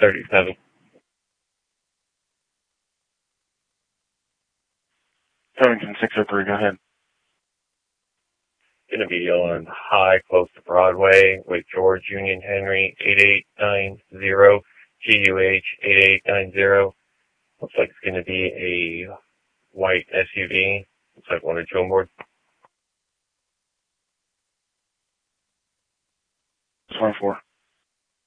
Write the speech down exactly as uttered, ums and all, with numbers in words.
thirty-seven. Covington six oh three, go ahead. Going to be on High, close to Broadway, with George Union Henry, eight eight nine zero, G U H eight eight nine zero. Looks like it's going to be a white S U V. Looks like one of Joe Moore. twenty-four.